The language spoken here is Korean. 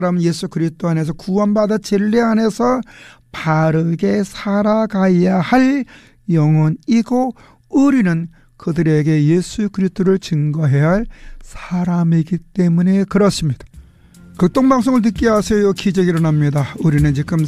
그럼 예수 그리스도 안에서 구원받아 진리 안에서 바르게 살아가야 할 영혼이고, 우리는 그들에게 예수 그리스도를 증거해야 할 사람이기 때문에 그렇습니다. 극동방송을 듣게 하세요. 기적이 일어납니다. 우리는 지금